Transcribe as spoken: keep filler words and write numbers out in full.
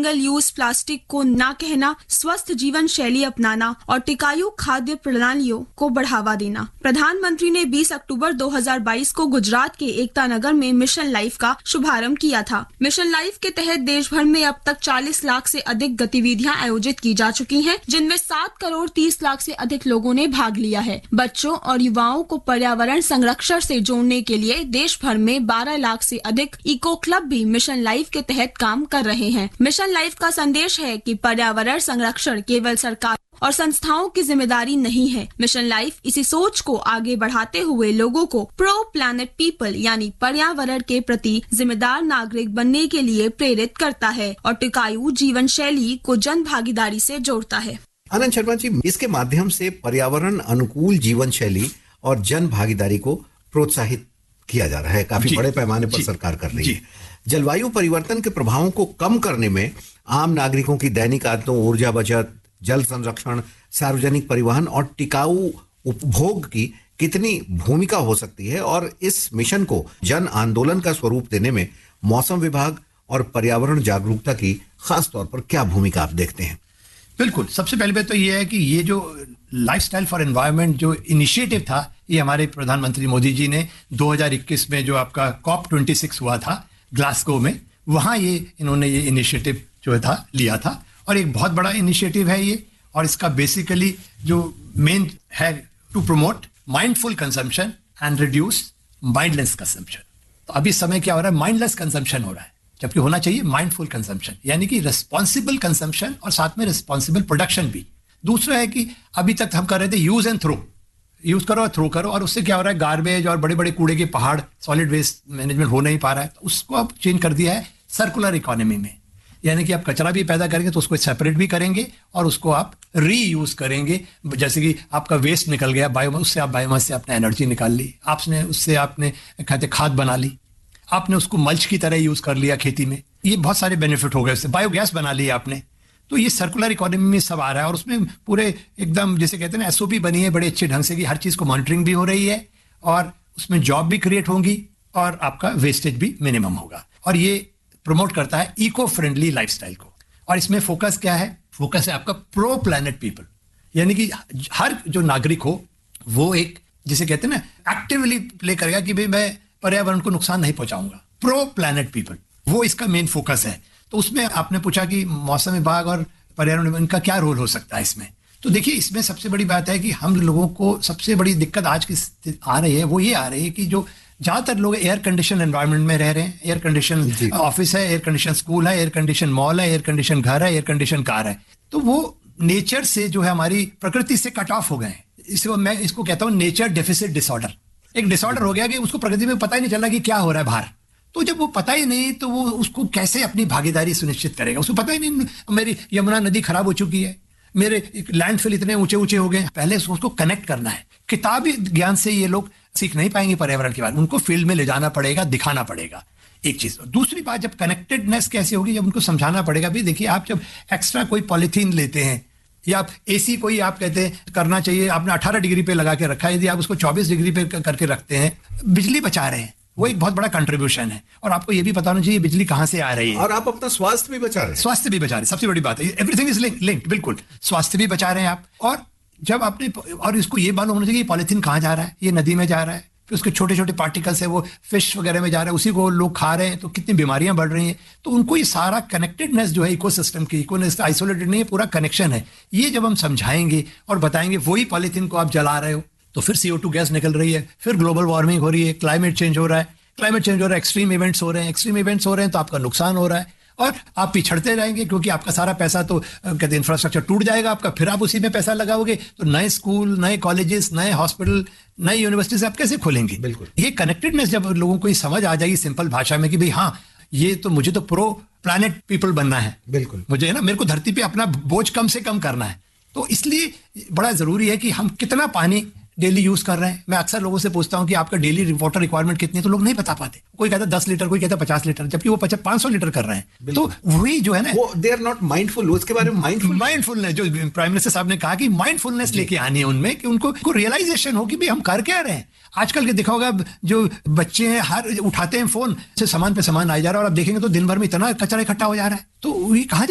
Single use plastic को ना कहना, स्वस्थ जीवन शैली अपनाना और टिकाऊ खाद्य प्रणालियों को बढ़ावा देना। प्रधानमंत्री ने बीस अक्टूबर दो हज़ार बाईस को गुजरात के एकता नगर में मिशन लाइफ का शुभारंभ किया था। मिशन लाइफ के तहत देश भर में अब तक चालीस लाख से अधिक गतिविधियां आयोजित की जा चुकी हैं, जिनमें सात करोड़ तीस लाख से अधिक लोगों ने भाग लिया है। बच्चों और युवाओं को पर्यावरण संरक्षण से जोड़ने के लिए देश भर में बारह लाख से अधिक इको क्लब भी मिशन लाइफ के तहत काम कर रहे हैं। मिशन लाइफ का संदेश है कि पर्यावरण संरक्षण केवल सरकार और संस्थाओं की जिम्मेदारी नहीं है। मिशन लाइफ इसी सोच को आगे बढ़ाते हुए लोगों को प्रो प्लैनेट पीपल यानी पर्यावरण के प्रति जिम्मेदार नागरिक बनने के लिए प्रेरित करता है और टिकाऊ जीवन शैली को जन भागीदारी से जोड़ता है। आनंद शर्मा जी, इसके माध्यम से पर्यावरण अनुकूल जीवन शैली और जन भागीदारी को प्रोत्साहित किया जा रहा है, काफी बड़े पैमाने पर सरकार कर रही है। जलवायु परिवर्तन के प्रभावों को कम करने में आम नागरिकों की दैनिक आदतों, ऊर्जा बचत, जल संरक्षण, सार्वजनिक परिवहन और टिकाऊ उपभोग की कितनी भूमिका हो सकती है, और इस मिशन को जन आंदोलन का स्वरूप देने में मौसम विभाग और पर्यावरण जागरूकता की खास तौर पर क्या भूमिका आप देखते हैं? बिल्कुल, सबसे पहले बात तो ये है कि ये जो लाइफस्टाइल फॉर एनवायरनमेंट जो इनिशिएटिव था, ये हमारे प्रधानमंत्री मोदी जी ने दो हज़ार इक्कीस में जो आपका कॉप छब्बीस हुआ था ग्लासगो में, वहाँ ये इन्होंने ये इनिशिएटिव जो था लिया था, और एक बहुत बड़ा इनिशिएटिव है ये। और इसका बेसिकली जो मेन है to promote mindful consumption and reduce mindless consumption. तो अभी समय क्या हो रहा है, माइंडलेस कंजम्पशन हो रहा है, जबकि होना चाहिए माइंडफुल कंजम्पशन, यानी कि रिस्पॉन्सिबल कंजम्पशन और साथ में रिस्पॉन्सिबल प्रोडक्शन भी। दूसरा है कि अभी तक हम कर रहे थे यूज एंड थ्रो, यूज करो और थ्रो करो, और उससे क्या हो रहा है, गार्बेज और बड़े बड़े कूड़े के पहाड़, सॉलिड वेस्ट मैनेजमेंट हो नहीं पा रहा है। तो उसको अब चेंज कर दिया है सर्कुलर इकोनॉमी में, यानी कि आप कचरा भी पैदा करेंगे तो उसको सेपरेट भी करेंगे और उसको आप रीयूज करेंगे। जैसे कि आपका वेस्ट निकल गया बायोमास, उससे आप बायोमास से आपने एनर्जी निकाल ली, आपने उससे आपने कहते खाद बना ली, आपने उसको मल्च की तरह यूज कर लिया खेती में, ये बहुत सारे बेनिफिट हो गए, उससे बायोगैस बना लिया आपने। तो ये सर्कुलर इकोनॉमी में सब आ रहा है, और उसमें पूरे एकदम जैसे कहते हैं ना एसओपी बनी है बड़े अच्छे ढंग से कि हर चीज को मॉनिटरिंग भी हो रही है, और उसमें जॉब भी क्रिएट होंगी और आपका वेस्टेज भी मिनिमम होगा। और ये प्रमोट करता है इको फ्रेंडली लाइफस्टाइल को। और इसमें फोकस क्या है, फोकस है आपका प्रो प्लैनेट पीपल, यानी कि हर जो नागरिक हो वो एक जिसे कहते हैं ना एक्टिवली प्ले करेगा कि भाई मैं पर्यावरण को नुकसान नहीं पहुंचाऊंगा। प्रो प्लैनेट पीपल, वो इसका मेन फोकस है। तो उसमें आपने पूछा कि मौसम विभाग और पर्यावरण विभाग का क्या रोल हो सकता है इसमें। तो देखिए, इसमें सबसे बड़ी बात है कि हम लोगों को सबसे बड़ी दिक्कत आज की आ रही है वो ये आ रही है कि जो ज्यादातर लोग एयर कंडीशन एनवायरनमेंट में रह रहे हैं, एयर कंडीशन ऑफिस है, एयर कंडीशन स्कूल है, एयर कंडीशन मॉल है, एयर कंडीशन घर है, एयर कंडीशन कार है, तो वो नेचर से जो है हमारी प्रकृति से कट ऑफ हो गए हैं। इसको मैं इसको कहता हूँ नेचर डेफिसिट डिसऑर्डर। एक डिसऑर्डर हो गया कि उसको प्रकृति में पता ही नहीं चल रहा कि क्या हो रहा है बाहर। तो जब वो पता ही नहीं तो वो उसको कैसे अपनी भागीदारी सुनिश्चित करेगा, उसको पता ही नहीं मेरी यमुना नदी खराब हो चुकी है, मेरे लैंडफिल इतने ऊंचे ऊंचे हो गए। पहले उसको कनेक्ट करना है। किताबी ज्ञान से ये लोग सीख नहीं पाएंगे पर्यावरण के बारे में, उनको फील्ड में ले जाना पड़ेगा, दिखाना पड़ेगा, एक चीज। दूसरी बात, जब कनेक्टेडनेस कैसे होगी, जब उनको समझाना पड़ेगा भी देखिए आप जब एक्स्ट्रा कोई पॉलिथीन लेते हैं या आप एसी कोई आप कहते हैं करना चाहिए, आपने अठारह डिग्री पे लगा के रखा है, यदि आप उसको चौबीस डिग्री पे करके रखते हैं, बिजली बचा रहे हैं, वो एक बहुत बड़ा कंट्रीब्यूशन है। और आपको ये भी पता होना चाहिए बिजली कहां से आ रही है, और आप अपना स्वास्थ्य भी बचा रहे हैं। स्वास्थ्य भी बचा रहे हैं, सबसे बड़ी बात है, एवरीथिंग इज लिंक्ड। बिल्कुल, स्वास्थ्य भी बचा रहे हैं आप। और जब आपने, और इसको ये मालूम होना चाहिए पॉलिथीन कहाँ जा रहा है, ये नदी में जा रहा है, फिर उसके छोटे छोटे पार्टिकल्स है वो फिश वगैरह में जा रहा है, उसी को लोग खा रहे हैं, तो कितनी बीमारियां बढ़ रही हैं। तो उनको ये सारा कनेक्टेडनेस जो है इकोसिस्टम की, इकोनेस आइसोलेटेड नहीं है, पूरा कनेक्शन है। ये जब हम समझाएंगे और बताएंगे, वही पॉलिथीन को आप जला रहे हो तो फिर सी ओ टू गैस निकल रही है, फिर ग्लोबल वार्मिंग हो रही है, क्लाइमेट चेंज हो रहा है, क्लाइमेट चेंज हो रहा है, एक्सट्रीम इवेंट्स हो रहे हैं, एक्सट्रीम इवेंट्स हो रहे हैं तो आपका नुकसान हो रहा है, और आप पिछड़ते रहेंगे क्योंकि आपका सारा पैसा तो कहते इंफ्रास्ट्रक्चर टूट जाएगा आपका, फिर आप उसी में पैसा लगाओगे तो नए स्कूल, नए कॉलेजेस, नए हॉस्पिटल, नई यूनिवर्सिटीज आप कैसे खोलेंगे। बिल्कुल, ये कनेक्टेडनेस जब लोगों को ये समझ आ जाएगी सिंपल भाषा में कि भाई हाँ, ये तो मुझे तो प्रो प्लैनेट पीपल बनना है, बिल्कुल मुझे है ना, मेरे को धरती पे अपना बोझ कम से कम करना है, तो इसलिए बड़ा जरूरी है कि हम कितना पानी डेली यूज कर रहे हैं। मैं अक्सर लोगों से पूछता हूं कि आपका डेली वाटर रिक्वायरमेंट कितनी है, तो लोग नहीं बता पाते। कोई कहता है दस लीटर, कोई कहता है पचास लीटर, जबकि वो पचास पांच सौ लीटर कर रहे हैं। तो वही जो है ना, वो दे आर नॉट माइंडफुल, उसके बारे में माइंडफुल माइंडफुलनेस जो प्राइम मिनिस्टर साहब ने कहा कि माइंडफुलनेस लेके आनी है उनमें, कि उनको रियलाइजेशन हो कि भाई हम कर क्या रहे हैं। आजकल के देखा होगा जो बच्चे हैं, हर उठाते हैं फोन से सामान पे सामान आ जा रहा है, और आप देखेंगे तो दिन भर में इतना कचरा इकट्ठा हो जा रहा है, तो ये कहाँ